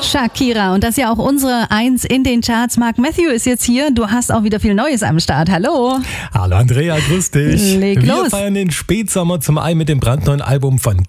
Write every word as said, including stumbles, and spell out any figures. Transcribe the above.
Shakira, und das ist ja auch unsere Eins in den Charts. Mark Matthew ist jetzt hier. Du hast auch wieder viel Neues am Start. Hallo. Hallo Andrea, grüß dich. Leg Wir los. feiern den Spätsommer zum einen mit dem brandneuen Album von